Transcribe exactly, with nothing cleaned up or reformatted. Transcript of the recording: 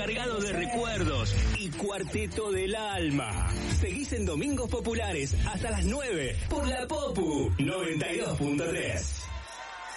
cargado de recuerdos y Cuarteto del Alma. Seguís en Domingos Populares hasta las nueve por la Popu noventa y dos punto tres.